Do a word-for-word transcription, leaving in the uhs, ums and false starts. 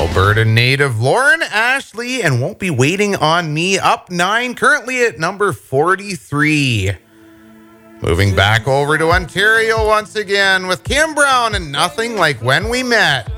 Alberta native Lauren Ashley and Won't Be Waiting on Me up nine, currently at number forty-three. Moving back over to Ontario once again with Kim Brown and Nothing Like When We Met.